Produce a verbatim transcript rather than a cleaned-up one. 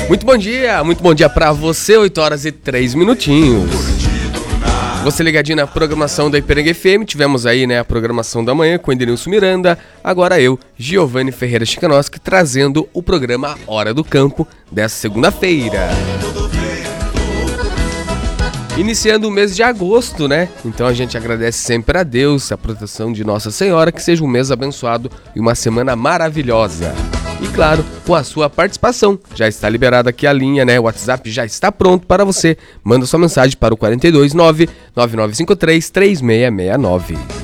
Muito bom dia, muito bom dia pra você, oito horas e três minutinhos. Você ligadinho na programação da Ipiranga F M, tivemos aí, né, a programação da manhã com o Edenilson Miranda, agora eu, Giovanni Ferreira Chikanoski, trazendo o programa Hora do Campo dessa segunda-feira. Iniciando o mês de agosto, né? Então a gente agradece sempre a Deus, a proteção de Nossa Senhora, que seja um mês abençoado e uma semana maravilhosa. E claro, com a sua participação, já está liberada aqui a linha, né? O WhatsApp já está pronto para você. Manda sua mensagem para o quatro dois nove, nove nove cinco três, três seis seis nove.